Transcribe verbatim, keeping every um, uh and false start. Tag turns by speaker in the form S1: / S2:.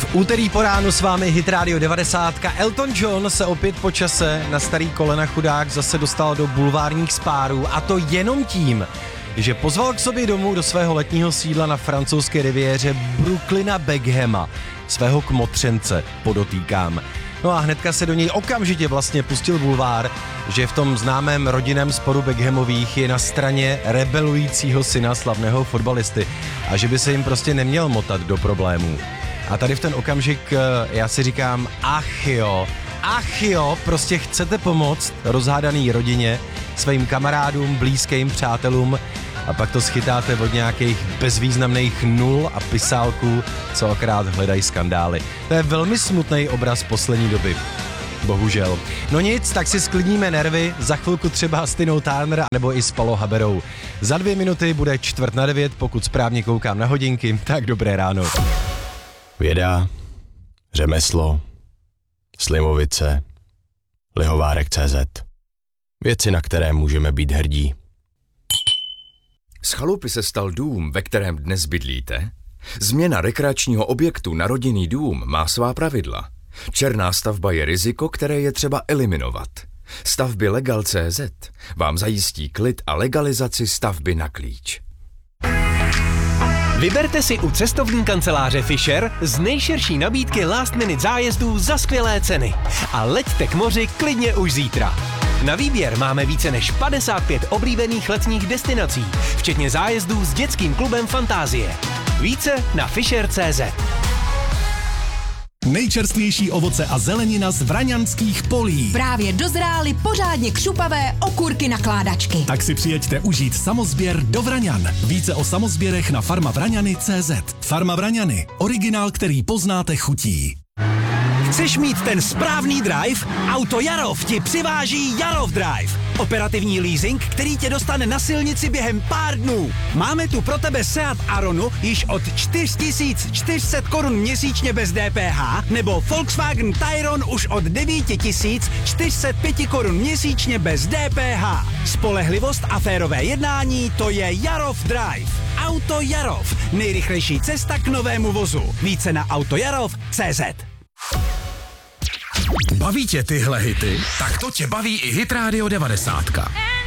S1: Úterý po ránu s vámi Hit Radio devadesát. Elton John se opět po čase na starý kolena chudák zase dostal do bulvárních spárů, a to jenom tím, že pozval k sobě domů do svého letního sídla na francouzské riviéře Brooklyna Beckhama, svého kmotřence, podotýkám. No a hnedka se do něj okamžitě vlastně pustil bulvár, že v tom známém rodinném sporu Beckhamových je na straně rebelujícího syna slavného fotbalisty a že by se jim prostě neměl motat do problémů. A tady v ten okamžik já si říkám, ach jo, ach jo, prostě chcete pomoct rozhádaný rodině, svým kamarádům, blízkým přátelům, a pak to schytáte od nějakých bezvýznamných nul a pisálků, co akorát hledají skandály. To je velmi smutný obraz poslední doby. Bohužel. No nic, tak si sklidníme nervy, za chvilku třeba s Tinou Turner nebo i s Palo Haberou. Za dvě minuty bude čtvrt na devět, pokud správně koukám na hodinky, tak dobré ráno.
S2: Věda, řemeslo, Slimovice, Lihovárek tečka cé zet. Věci, na které můžeme být hrdí.
S3: Z chalupy se stal dům, ve kterém dnes bydlíte? Změna rekreačního objektu na rodinný dům má svá pravidla. Černá stavba je riziko, které je třeba eliminovat. Stavby Legal tečka cé zet vám zajistí klid a legalizaci stavby na klíč.
S4: Vyberte si u cestovní kanceláře Fisher z nejširší nabídky last minute zájezdů za skvělé ceny. A leďte k moři klidně už zítra. Na výběr máme více než padesát pět oblíbených letních destinací, včetně zájezdů s dětským klubem Fantázie. Více na fisher tečka cé zet.
S5: Nejčerstvější ovoce a zelenina z vraňanských polí.
S6: Právě dozrály pořádně křupavé okurky nakládačky.
S5: Tak si přijeďte užít samozběr do Vraňan. Více o samozběrech na farma vraňany tečka cé zet. Farma Vraňany. Originál, který poznáte chutí.
S4: Chceš mít ten správný drive? Auto Jarov ti přiváží Jarov Drive. Operativní leasing, který tě dostane na silnici během pár dnů. Máme tu pro tebe Seat Aronu již od čtyři tisíce čtyři sta korun měsíčně bez D P H nebo Volkswagen Tayron už od devět tisíc čtyři sta pět korun měsíčně bez D P H. Spolehlivost a férové jednání, to je Jarov Drive. Auto Jarov. Nejrychlejší cesta k novému vozu. Více na autojarov tečka cé zet.
S5: Baví tě tyhle hity? Tak to tě baví i Hit Radio devadesát.